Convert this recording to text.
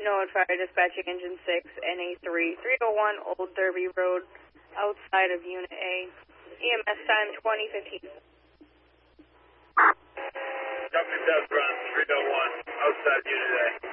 Norwood Fire Dispatching Engine 6, NA3, 301 Old Derby Road, outside of Unit A. EMS time 2015. Dr. Desbron, 301, outside Unit A.